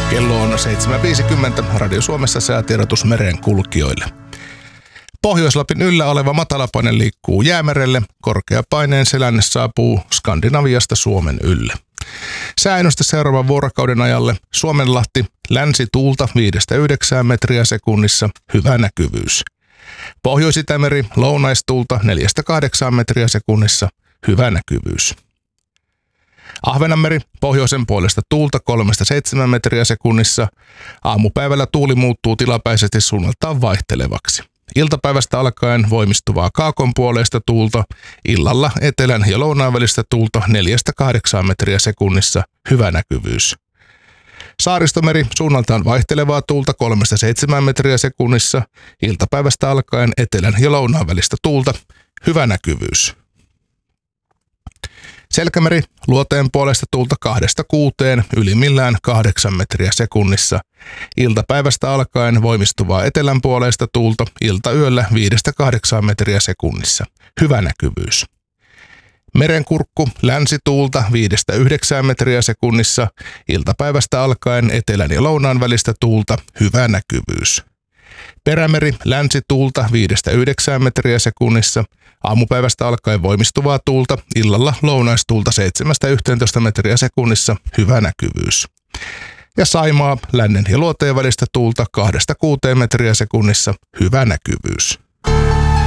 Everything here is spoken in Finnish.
Kello on 7.50. Radio Suomessa säätiedotus merenkulkijoille. Pohjois-Lapin yllä oleva matalapaine liikkuu Jäämerelle. Korkeapaineen selänne saapuu Skandinaviasta Suomen ylle. Sääennuste seuraavan vuorokauden ajalle: Suomenlahti, länsituulta 5-9 metriä sekunnissa, hyvä näkyvyys. Pohjois-Itämeri, lounaistuulta 4-8 metriä sekunnissa, hyvä näkyvyys. Ahvenanmeri, pohjoisen puolesta tuulta 3-7 metriä sekunnissa. Aamupäivällä tuuli muuttuu tilapäisesti suunnaltaan vaihtelevaksi. Iltapäivästä alkaen voimistuvaa kaakonpuoleista tuulta, illalla etelän ja lounaan välistä tuulta 4-8 metriä sekunnissa, hyvä näkyvyys. Saaristomeri, suunnaltaan vaihtelevaa tuulta 3-7 metriä sekunnissa, iltapäivästä alkaen etelän ja lounaan välistä tuulta, hyvä näkyvyys. Selkämeri, luoteen puolesta tuulta 2-6, ylimmillään 8 metriä sekunnissa. Iltapäivästä alkaen voimistuvaa etelän puolesta tuulta, iltayöllä 5-8 metriä sekunnissa. Hyvä näkyvyys. Merenkurkku, länsituulta 5-9 metriä sekunnissa. Iltapäivästä alkaen etelän ja lounaan välistä tuulta, hyvä näkyvyys. Perämeri, länsituulta 5-9 metriä sekunnissa. Aamupäivästä alkaen voimistuvaa tuulta, illalla lounaistuulta 7-11 metriä sekunnissa, hyvä näkyvyys. Ja Saimaa, lännen ja luoteen välistä tuulta 2-6 metriä sekunnissa, hyvä näkyvyys.